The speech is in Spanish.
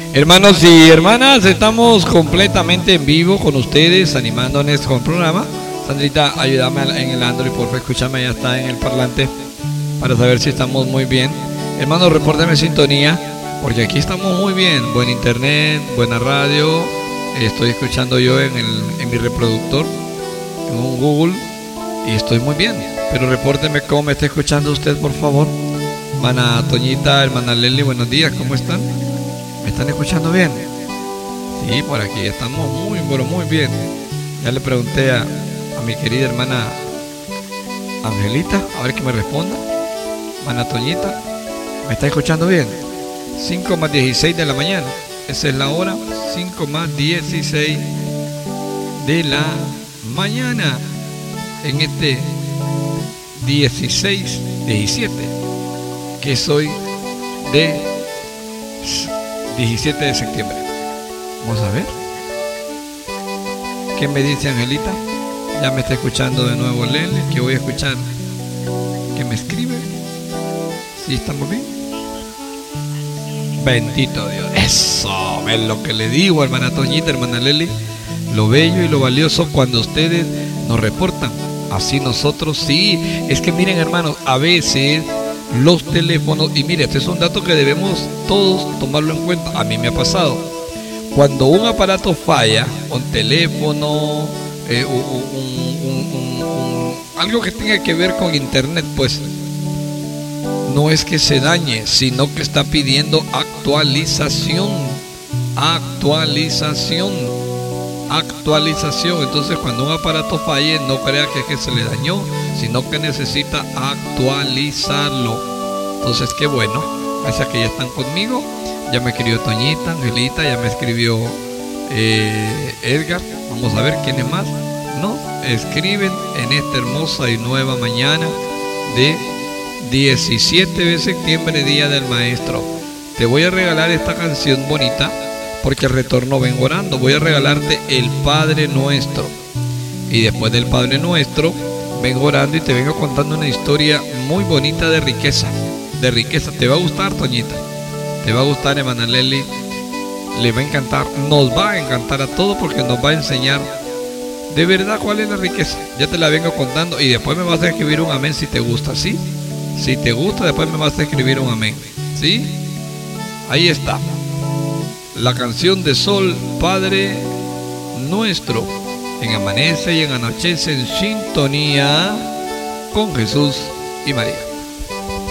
Hermanos y hermanas, estamos completamente en vivo con ustedes, animándoles con el programa. Sandrita, ayúdame en el Android, por favor, escúchame, ya está en el parlante, para saber si estamos muy bien. Hermanos, repórtenme sintonía, porque aquí estamos muy bien. Buen internet, buena radio. Estoy escuchando yo en mi reproductor, en un Google, y estoy muy bien. Pero repórtenme cómo me está escuchando usted, por favor. Hermana Toñita, hermana Leli, buenos días, ¿cómo están? ¿Me están escuchando bien? Sí, por aquí estamos muy, pero muy bien. Ya le pregunté a mi querida hermana Angelita, a ver que me responda. Hermana Toñita, ¿me está escuchando bien? 5 más 16 de la mañana. Esa es la hora, 5 más 16 de la mañana. En este 17, que es hoy de 17 de septiembre. Vamos a ver. ¿Qué me dice Angelita? Ya me está escuchando de nuevo Lele, que voy a escuchar. ¿Qué me escribe? ¿Sí estamos bien? Bendito Dios. Eso es lo que le digo, hermana Toñita, hermana Leli. Lo bello y lo valioso cuando ustedes nos reportan. Así nosotros sí. Es que miren, hermanos, a veces los teléfonos, y mire, este es un dato que debemos todos tomarlo en cuenta. A mí me ha pasado. Cuando un aparato falla, un teléfono, algo que tenga que ver con internet, pues no es que se dañe, sino que está pidiendo actualización. Entonces, cuando un aparato falle, no crea que es que se le dañó, sino que necesita actualizarlo. Entonces, qué bueno, gracias que ya están conmigo. Ya me escribió Toñita, Angelita, ya me escribió Edgar. Vamos a ver quiénes más nos escriben en esta hermosa y nueva mañana de 17 de septiembre, Día del Maestro. Te voy a regalar esta canción bonita, porque retorno vengo orando. Voy a regalarte el Padre Nuestro, y después del Padre Nuestro vengo orando y te vengo contando una historia muy bonita de riqueza. Te va a gustar, Toñita, te va a gustar, hermana Leli, le va a encantar, nos va a encantar a todos, porque nos va a enseñar de verdad cuál es la riqueza. Ya te la vengo contando, y después me vas a escribir un amén si te gusta, ¿sí? Si te gusta, después me vas a escribir un amén, ¿sí? Ahí está la canción de Sol, Padre Nuestro, en amanece y en anochece, en sintonía con Jesús y María.